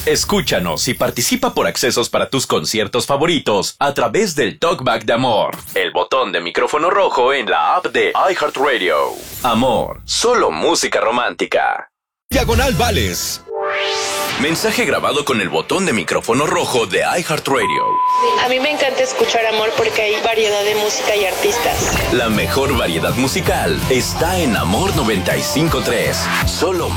Escúchanos y participa por accesos para tus conciertos favoritos a través del Talkback de Amor, el botón de micrófono rojo en la app de iHeartRadio. Amor, solo música romántica. Diagonal Vales. Mensaje grabado con el botón de micrófono rojo de iHeartRadio. A mí me encanta escuchar Amor porque hay variedad de música y artistas. La mejor variedad musical está en Amor 95.3. Solo